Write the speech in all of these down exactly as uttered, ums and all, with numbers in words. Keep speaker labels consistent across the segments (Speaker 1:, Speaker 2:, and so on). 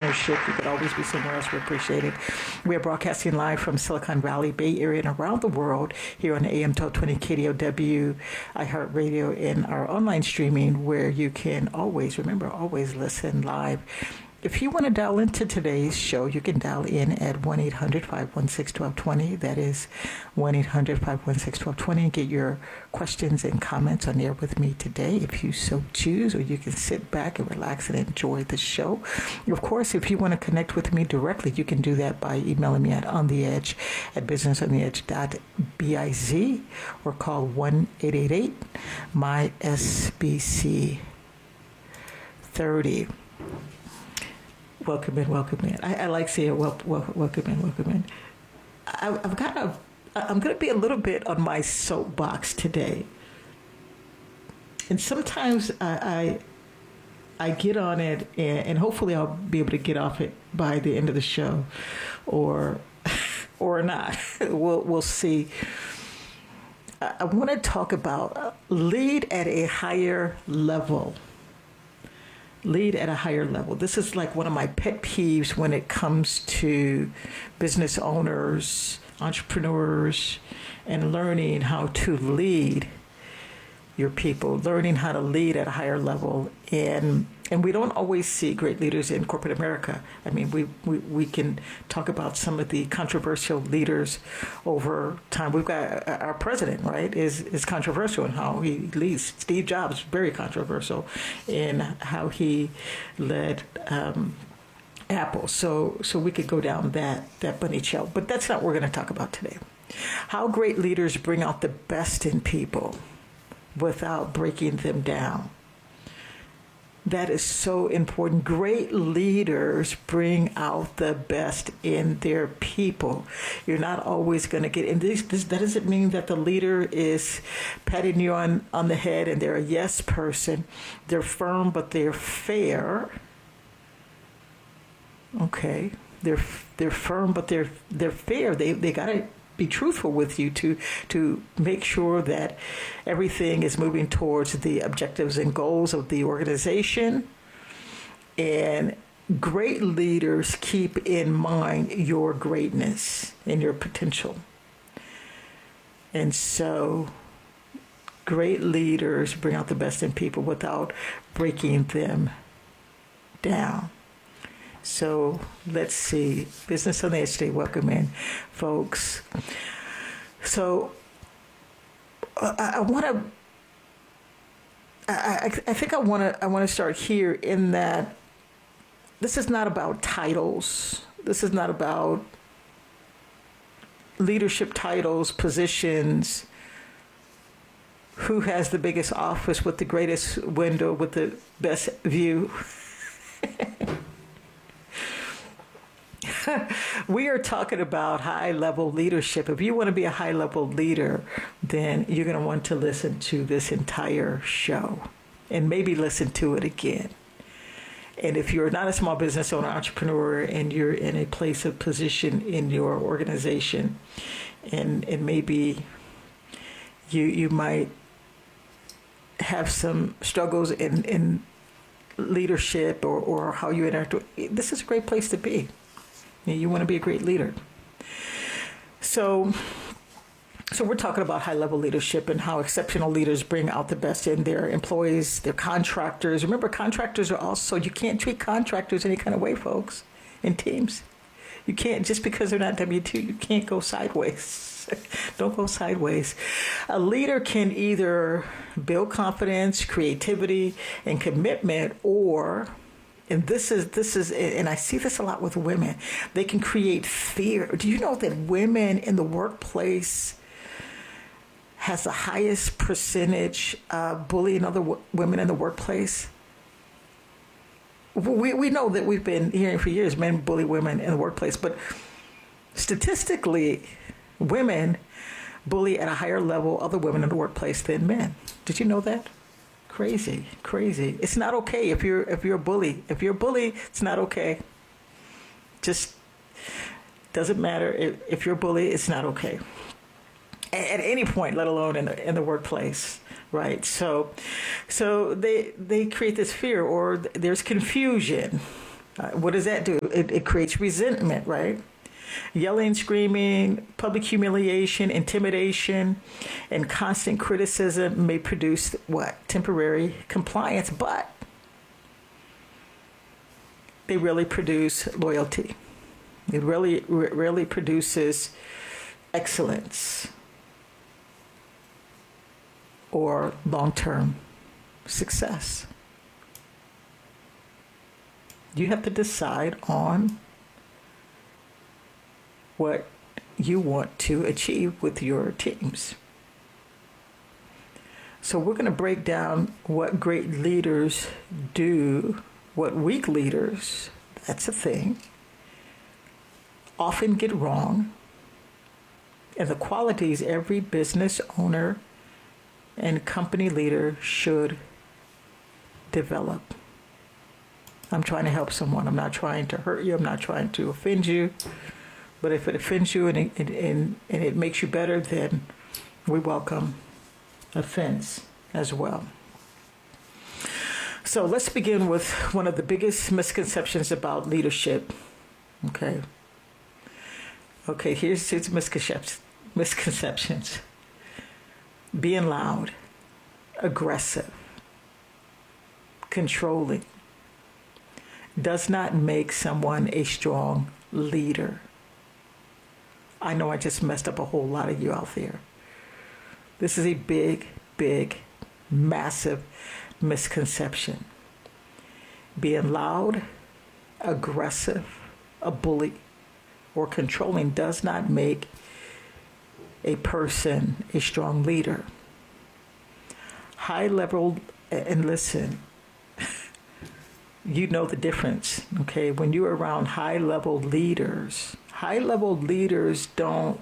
Speaker 1: entrepreneurship. You could always be somewhere else. We appreciate it. We are broadcasting live from Silicon Valley, Bay Area, and around the world here on A M twelve twenty K D O W, iHeartRadio, and our online streaming where you can always, remember, always listen live. If you want to dial into today's show, you can dial in at one eight hundred five one six one two two zero. That is one eight hundred five one six one two two zero. Get your questions and comments on air with me today if you so choose, or you can sit back and relax and enjoy the show. Of course, if you want to connect with me directly, you can do that by emailing me at ontheedge at business on the edge dot biz or call one eight eight eight M Y S B C thirty. Welcome in, welcome in. I, I like saying wel- wel- welcome in, welcome in. I, I've got a, I'm going to be a little bit on my soapbox today, and sometimes I, I, I get on it, and, and hopefully I'll be able to get off it by the end of the show, or, or not. we'll we'll see. I, I want to talk about lead at a higher level. Lead at a higher level. This is like one of my pet peeves when it comes to business owners, entrepreneurs, and learning how to lead your people, learning how to lead at a higher level. And and we don't always see great leaders in corporate America. I mean, we, we, we can talk about some of the controversial leaders over time. We've got our president, right, is, is controversial in how he leads. Steve Jobs, very controversial in how he led um, Apple. So so we could go down that, that bunny trail. But that's not what we're going to talk about today. How great leaders bring out the best in people without breaking them down. That is so important. Great leaders bring out the best in their people. You're not always going to get, and this, this, that doesn't mean that the leader is patting you on, on the head and they're a yes person. They're firm, but they're fair. Okay. They're, they're firm, but they're, they're fair. They, they got to be truthful with you to to make sure that everything is moving towards the objectives and goals of the organization. And great leaders keep in mind your greatness and your potential. And so great leaders bring out the best in people without breaking them down. So let's see. Business on the Edge today. Welcome in, folks. So I, I want to. I, I think I want to. I want to start here in that this is not about titles. This is not about leadership titles, positions. Who has the biggest office with the greatest window with the best view? We are talking about high-level leadership. If you want to be a high-level leader, then you're going to want to listen to this entire show and maybe listen to it again. And if you're not a small business owner, entrepreneur, and you're in a place of position in your organization, and, and maybe you you might have some struggles in, in leadership or, or how you interact, this is a great place to be. You want to be a great leader. So, so we're talking about high-level leadership and how exceptional leaders bring out the best in their employees, their contractors. Remember, contractors are also, you can't treat contractors any kind of way, folks, in teams. You can't, just because they're not W two, you can't go sideways. Don't go sideways. A leader can either build confidence, creativity, and commitment, or And this is, this is, and I see this a lot with women. They can create fear. Do you know that women in the workplace has the highest percentage of bullying other w- women in the workplace? We we know that we've been hearing for years men bully women in the workplace, but statistically, women bully at a higher level other women in the workplace than men. Did you know that? Crazy, crazy. It's not okay if you're if you're a bully. If you're a bully, it's not okay. Just doesn't matter if, if you're a bully. It's not okay at, at any point, let alone in the, in the workplace, right? So, so they they create this fear, or there's confusion, Uh, what does that do? It, it creates resentment, right? Yelling, screaming, public humiliation, intimidation, and constant criticism may produce what? Temporary compliance, but they really produce loyalty. It really, really produces excellence or long-term success. You have to decide on what you want to achieve with your teams. So we're going to break down what great leaders do, what weak leaders, that's a thing, often get wrong, and the qualities every business owner and company leader should develop. I'm trying to help someone. I'm not trying to hurt you. I'm not trying to offend you. But if it offends you and it, and, and, and it makes you better, then we welcome offense as well. So let's begin with one of the biggest misconceptions about leadership. Okay. Okay, here's, here's misconceptions. misconceptions. Being loud, aggressive, controlling does not make someone a strong leader. I know I just messed up a whole lot of you out there. This is a big, big, massive misconception. Being loud, aggressive, a bully, or controlling does not make a person a strong leader. High level, and listen, you know the difference, okay? When you're around high level leaders, high level leaders don't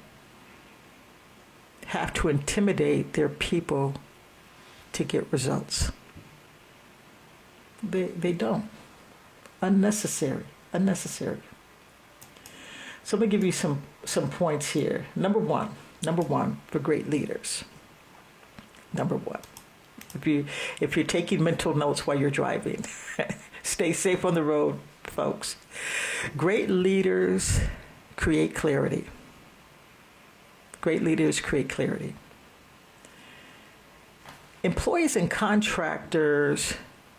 Speaker 1: have to intimidate their people to get results. They, they don't. Unnecessary, unnecessary. So let me give you some, some points here. Number one, number one for great leaders. Number one, if you, if you're taking mental notes while you're driving, stay safe on the road, folks. Great leaders create clarity. Great leaders create clarity. Employees and contractors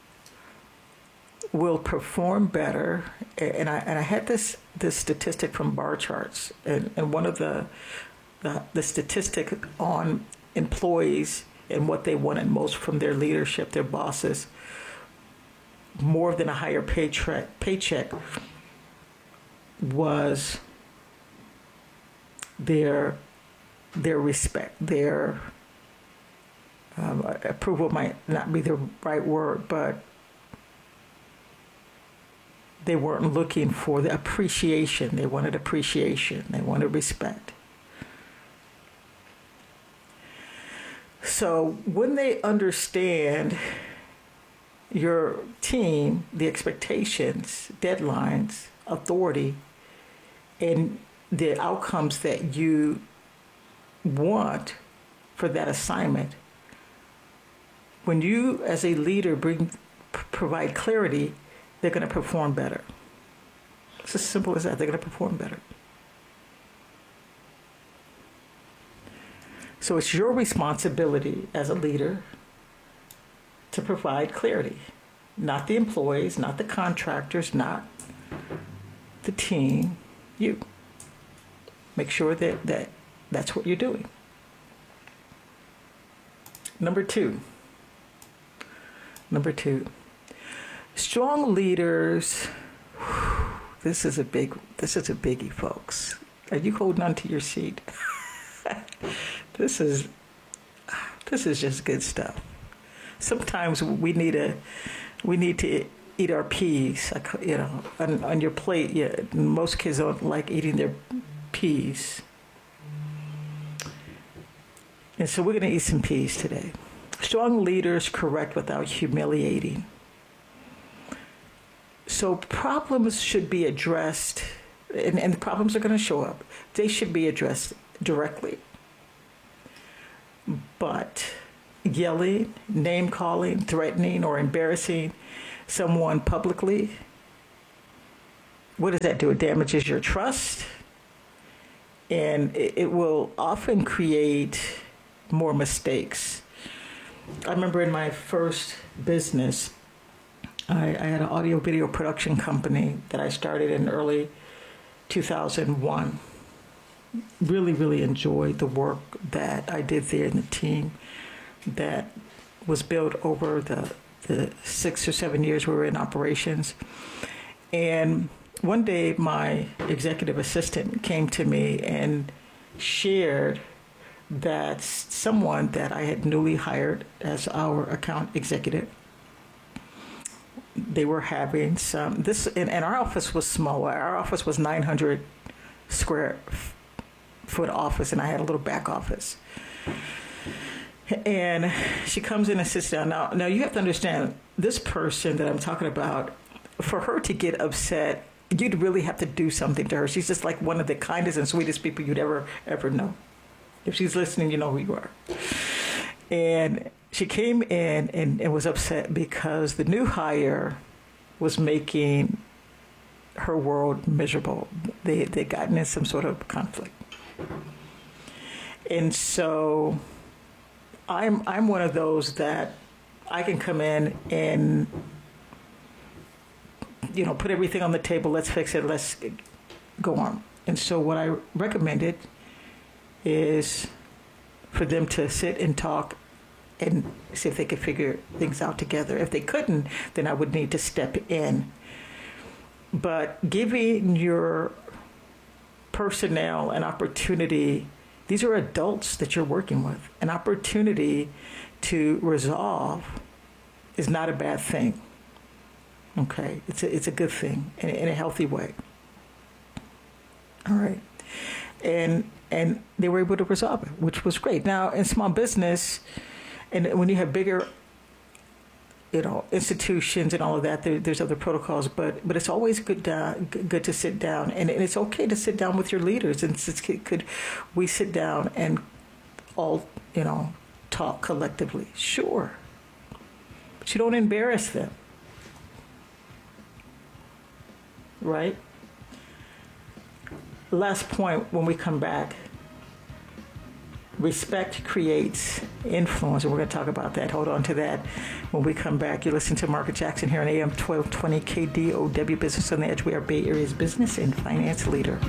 Speaker 1: will perform better, and I and I had this this statistic from bar charts, and, and one of the, the the statistic on employees and what they wanted most from their leadership, their bosses, more than a higher paycheck paycheck was their their respect, their um, approval might not be the right word, but they weren't looking for the appreciation. They wanted appreciation. They wanted respect. So when they understand your team, the expectations, deadlines, authority, and the outcomes that you want for that assignment, when you as a leader bring provide clarity, they're going to perform better. It's as simple as that. They're going to perform better. So it's your responsibility as a leader to provide clarity. Not the employees, not the contractors, not the team, you. Make sure that, that that's what you're doing. Number two. Number two. Strong leaders, whew, this is a big, this is a biggie, folks. Are you holding on to your seat? This is, this is just good stuff. Sometimes we need a, we need to eat our peas, you know, on, on your plate. Yeah, most kids don't like eating their peas. And so we're going to eat some peas today. Strong leaders correct without humiliating. So problems should be addressed, and, and the problems are going to show up. They should be addressed directly. But yelling, name-calling, threatening, or embarrassing someone publicly what does that do? It damages your trust, and it, it will often create more mistakes. I remember in my first business, I, I had an audio video production company that I started in early two thousand one. Really, really enjoyed the work that I did there, and the team that was built over the, the six or seven years we were in operations. And one day my executive assistant came to me and shared that someone that I had newly hired as our account executive, they were having some, this, and, and our office was smaller. Our office was nine hundred square foot office, and I had a little back office. And she comes in and sits down. Now, now you have to understand, this person that I'm talking about, for her to get upset, you'd really have to do something to her. She's just like one of the kindest and sweetest people you'd ever, ever know. If she's listening, you know who you are. And she came in and, and was upset because the new hire was making her world miserable. They they'd gotten in some sort of conflict. And so I'm I'm one of those that I can come in and, you know, put everything on the table, let's fix it, let's go on. And so what I recommended is for them to sit and talk and see if they could figure things out together. If they couldn't, then I would need to step in. But giving your personnel an opportunity, these are adults that you're working with, an opportunity to resolve is not a bad thing. Okay, it's a, it's a good thing in, in a healthy way. All right. And and they were able to resolve it, which was great. Now, in small business, and when you have bigger, you know, institutions and all of that, there, there's other protocols, but but it's always good uh, good to sit down, and, and it's okay to sit down with your leaders. And it's, could we sit down and all, you know, talk collectively? Sure, but you don't embarrass them, right? Last point when we come back. Respect creates influence, and we're going to talk about that. Hold on to that when we come back. You listen to Margaret Jackson here on A M twelve twenty K D O W, Business on the Edge. We are Bay Area's business and finance leader.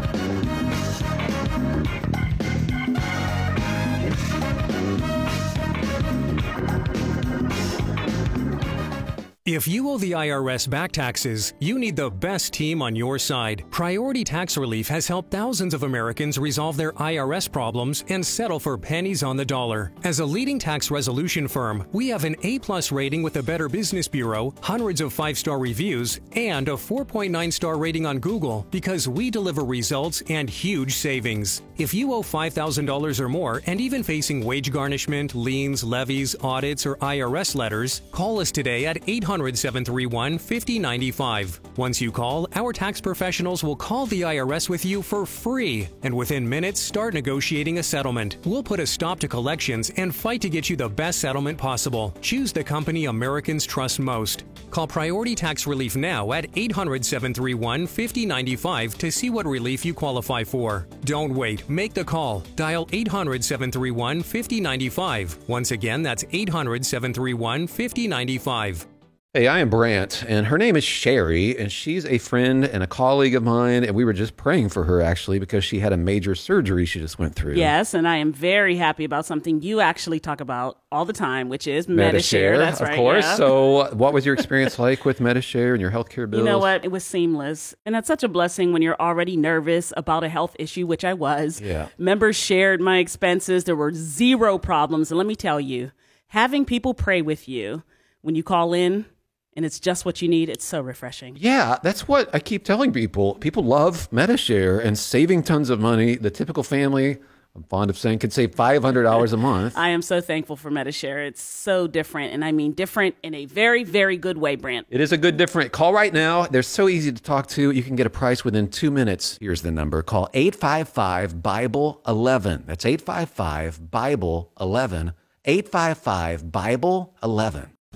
Speaker 2: If you owe the I R S back taxes, you need the best team on your side. Priority Tax Relief has helped thousands of Americans resolve their I R S problems and settle for pennies on the dollar. As a leading tax resolution firm, we have an A-plus rating with the Better Business Bureau, hundreds of five-star reviews, and a four point nine star rating on Google because we deliver results and huge savings. If you owe five thousand dollars or more and even facing wage garnishment, liens, levies, audits, or I R S letters, call us today at eight hundred, seven three one, five oh nine five. Once you call, our tax professionals will call the I R S with you for free, and within minutes start negotiating a settlement. We'll put a stop to collections and fight to get you the best settlement possible. Choose the company Americans trust most. Call Priority Tax Relief now at eight hundred, seven three one, five oh nine five to see what relief you qualify for. Don't wait. Make the call. Dial eight hundred, seven three one, five oh nine five. Once again, that's eight hundred, seven three one, five oh nine five.
Speaker 3: Hey, I am Brant, and her name is Sherry, and she's a friend and a colleague of mine, and we were just praying for her, actually, because she had a major surgery she just went through.
Speaker 4: Yes, and I am very happy about something you actually talk about all the time, which is Medi-Share.
Speaker 3: Medi-Share,
Speaker 4: That's
Speaker 3: of
Speaker 4: right,
Speaker 3: course.
Speaker 4: yeah.
Speaker 3: So what was your experience like with Medi-Share and your healthcare bills?
Speaker 4: You know what? It was seamless, and that's such a blessing when you're already nervous about a health issue, which I was.
Speaker 3: Yeah.
Speaker 4: Members shared my expenses. There were zero problems, and let me tell you, having people pray with you when you call in, and it's just what you need, it's so refreshing.
Speaker 3: Yeah, that's what I keep telling people. People love Medi-Share and saving tons of money. The typical family, I'm fond of saying, could save five hundred dollars a month.
Speaker 4: I am so thankful for Medi-Share. It's so different, and I mean different in a very, very good way, Brant.
Speaker 3: It is a good different. Call right now. They're so easy to talk to. You can get a price within two minutes. Here's the number. Call eight five five, Bible eleven. That's eight five five, Bible eleven. eight five five, Bible eleven.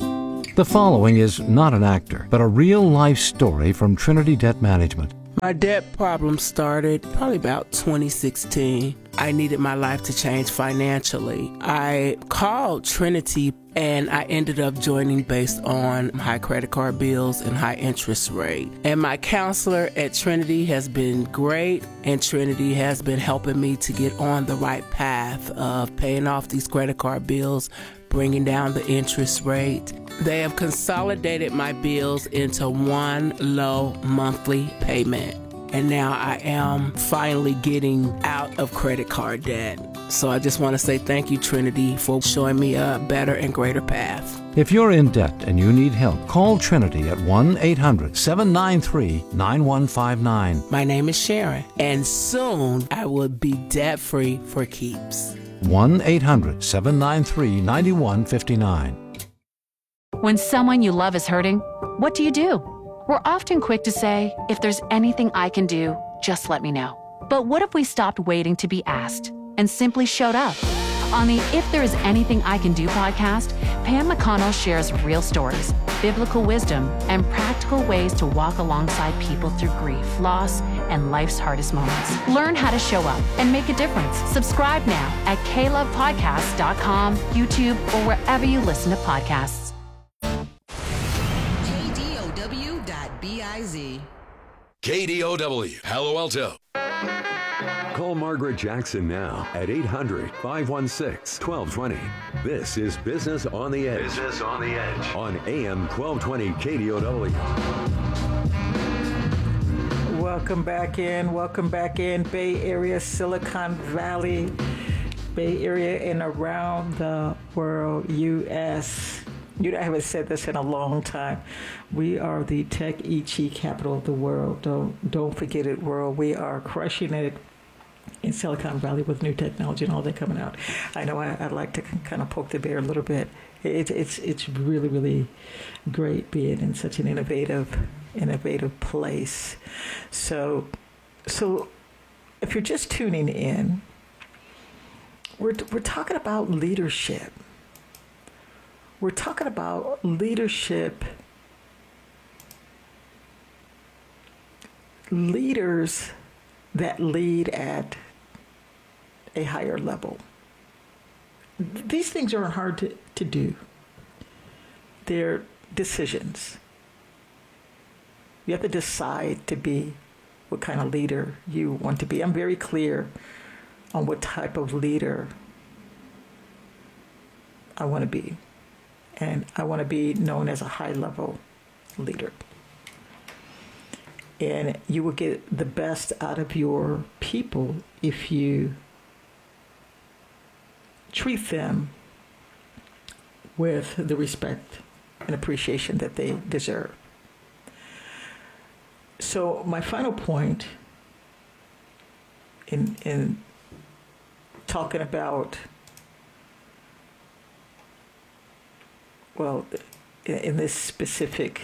Speaker 5: The following is not an actor, but a real-life story from Trinity Debt Management.
Speaker 6: My debt problem started probably about twenty sixteen. I needed my life to change financially. I called Trinity and I ended up joining based on high credit card bills and high interest rate. And my counselor at Trinity has been great, and Trinity has been helping me to get on the right path of paying off these credit card bills, bringing down the interest rate. They have consolidated my bills into one low monthly payment. And now I am finally getting out of credit card debt. So I just want to say thank you, Trinity, for showing me a better and greater path.
Speaker 5: If you're in debt and you need help, call Trinity at one eight hundred seven nine three nine one five nine.
Speaker 6: My name is Sharon, and soon I will be debt-free for keeps.
Speaker 5: one eight hundred seven nine three nine one five nine.
Speaker 7: When someone you love is hurting, what do you do? We're often quick to say, if there's anything I can do, just let me know. But what if we stopped waiting to be asked and simply showed up? On the If There Is Anything I Can Do podcast, Pam McConnell shares real stories, biblical wisdom, and practical ways to walk alongside people through grief, loss, and life's hardest moments. Learn how to show up and make a difference. Subscribe now at k love podcast dot com, YouTube, or wherever you listen to podcasts.
Speaker 8: K D O W dot biz.
Speaker 9: K D O W, Palo Alto.
Speaker 10: Call Margaret Jackson now at eight hundred five one six one two two zero. This is Business on the Edge. Business on the Edge. On A M twelve twenty K D O W.
Speaker 1: Welcome back in. Welcome back in. Bay Area, Silicon Valley, Bay Area, and around the world, U S You know, I haven't said this in a long time. We are the tech E G capital of the world. Don't don't forget it, world. We are crushing it in Silicon Valley with new technology and all that coming out. I know I, I'd like to kind of poke the bear a little bit. It, it's it's really, really great being in such an innovative, innovative place. So, so if you're just tuning in, we're we're talking about leadership. We're talking about leadership, leaders that lead at a higher level. These things aren't hard to, to do. They're decisions. You have to decide to be what kind of leader you want to be. I'm very clear on what type of leader I want to be. And I want to be known as a high-level leader. And you will get the best out of your people if you treat them with the respect and appreciation that they deserve. So my final point in in talking about, well, in this specific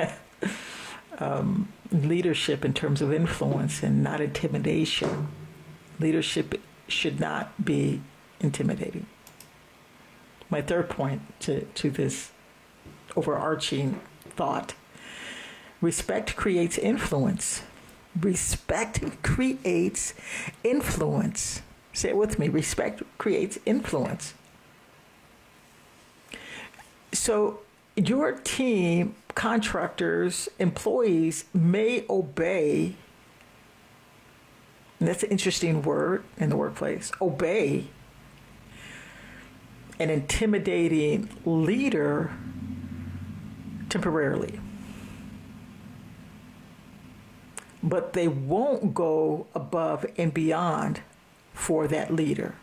Speaker 1: um, leadership in terms of influence and not intimidation, leadership should not be intimidating. My third point to, to this overarching thought: respect creates influence. Respect creates influence. Say it with me. Respect creates influence. So your team, contractors, employees may obey, and that's an interesting word in the workplace, obey an intimidating leader temporarily. But they won't go above and beyond for that leader.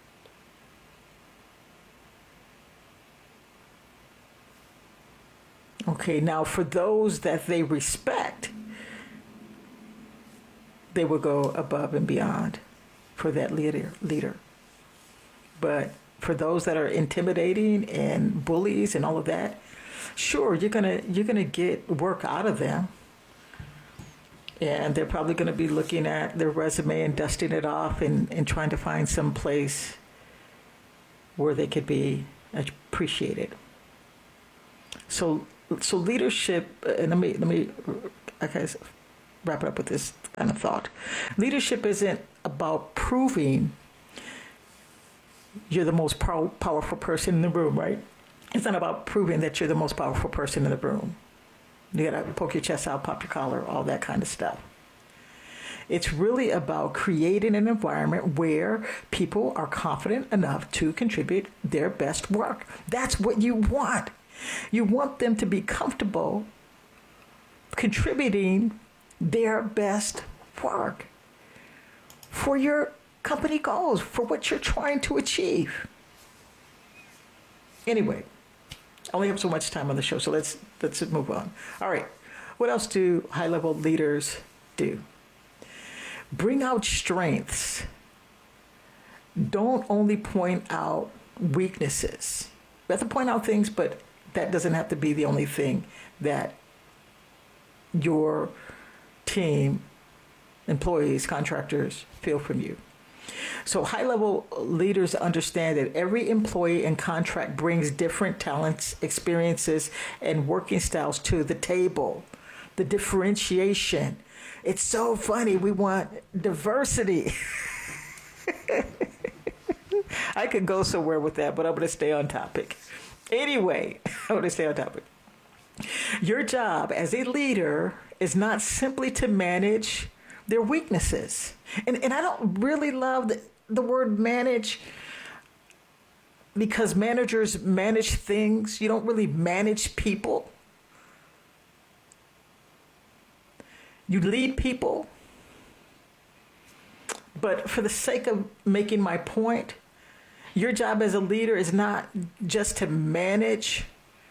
Speaker 1: Okay, now for those that they respect, they will go above and beyond for that leader. leader. But for those that are intimidating and bullies and all of that, sure, you're gonna you're gonna get work out of them, and they're probably gonna be looking at their resume and dusting it off and, and trying to find some place where they could be appreciated. So, so leadership, and let me let me, I guess, wrap it up with this kind of thought. Leadership isn't about proving you're the most pow- powerful person in the room, right? It's not about proving that you're the most powerful person in the room. You gotta poke your chest out, pop your collar, all that kind of stuff. It's really about creating an environment where people are confident enough to contribute their best work. That's what you want. You want them to be comfortable contributing their best work for your company goals, for what you're trying to achieve. Anyway, I only have so much time on the show, so let's let's move on. All right, what else do high-level leaders do? Bring out strengths. Don't only point out weaknesses. We have to point out things, but that doesn't have to be the only thing that your team, employees, contractors feel from you. So high-level leaders understand that every employee and contract brings different talents, experiences, and working styles to the table. The differentiation. It's so funny. We want diversity. I could go somewhere with that, but I'm going to stay on topic. Anyway, I'm going to stay on topic. Your job as a leader is not simply to manage their weaknesses. And and I don't really love the, the word manage, because managers manage things. You don't really manage people. You lead people. But for the sake of making my point, your job as a leader is not just to manage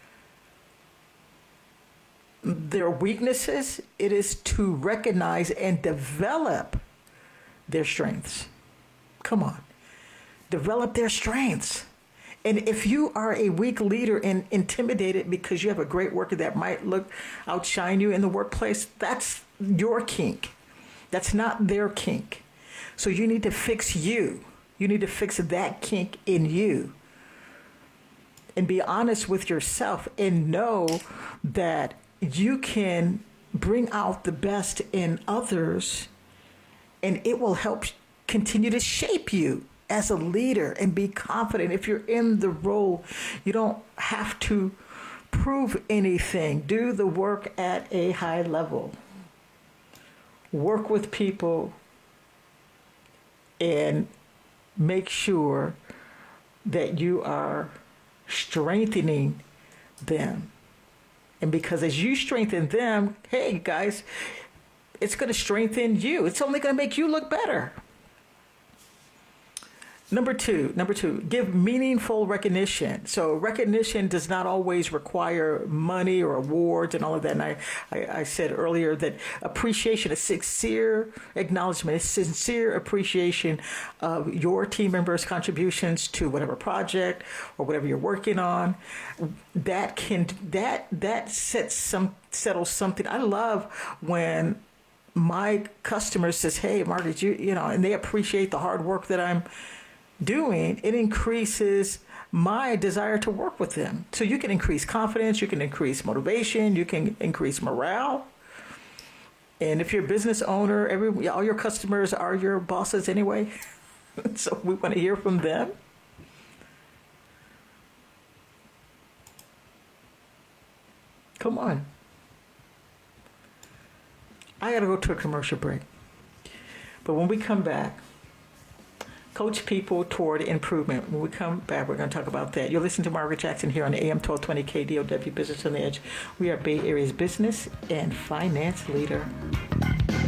Speaker 1: their weaknesses. It is to recognize and develop their strengths. Come on. Develop their strengths. And if you are a weak leader and intimidated because you have a great worker that might look outshine you in the workplace, that's your kink. That's not their kink. So you need to fix you. You need to fix that kink in you. And be honest with yourself and know that you can bring out the best in others, and it will help continue to shape you as a leader and be confident. If you're in the role, you don't have to prove anything. Do the work at a high level. Work with people and make sure that you are strengthening them. And because as you strengthen them, hey guys, it's going to strengthen you. It's only going to make you look better. Number two, number two, give meaningful recognition. So recognition does not always require money or awards and all of that. And I, I, I said earlier that appreciation, a sincere acknowledgement, a sincere appreciation of your team members' contributions to whatever project or whatever you're working on, that can that that sets some settles something. I love when my customer says, "Hey, Margaret, you you know," and they appreciate the hard work that I'm doing. It increases my desire to work with them. So you can increase confidence, you can increase motivation, you can increase morale. And if you're a business owner, every all your customers are your bosses anyway. So we want to hear from them. Come on. I got to go to a commercial break. But when we come back, coach people toward improvement. When we come back, we're going to talk about that. You're listening to Margaret Jackson here on A M twelve twenty K D O W Business on the Edge. We are Bay Area's business and finance leader.